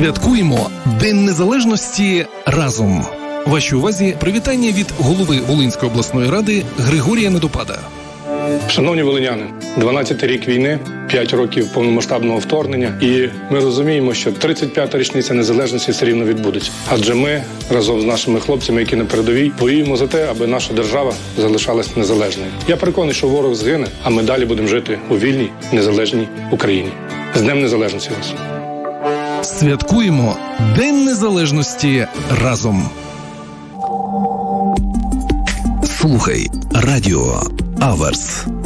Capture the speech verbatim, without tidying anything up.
Святкуємо День Незалежності разом. Вашій увазі привітання від голови Волинської обласної ради Григорія Недопада. Шановні волиняни, дванадцятий рік війни, п'ять років повномасштабного вторгнення, і ми розуміємо, що тридцять п'ята річниця незалежності все рівно відбудеться. Адже ми разом з нашими хлопцями, які на передовій, воюємо за те, аби наша держава залишалась незалежною. Я переконаний, що ворог згине, а ми далі будемо жити у вільній, незалежній Україні. З Днем Незалежності вас! Святкуємо День Незалежності разом. Слухай радіо Аверс.